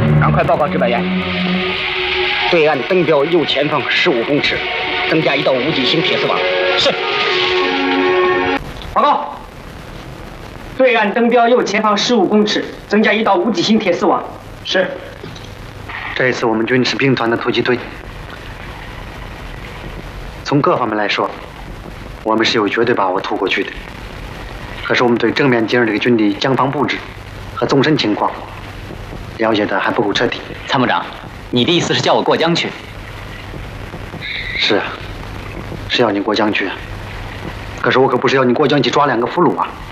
赶快报告指导员，对岸登标右前方15公尺，增加一道无极星铁丝网。是。报告。对岸登标右前方15公尺，增加一道无极星铁丝网。是。 这一次我们军是兵团的突击队，从各方面来说，我们是有绝对把握突过去的。可是我们对正面今日这个军的将防布置和纵深情况了解的还不够彻底。 参谋长，你的意思是叫我过江去？ 是啊，是要你过江去啊。可是我可不是要你过江去抓2个俘虏啊。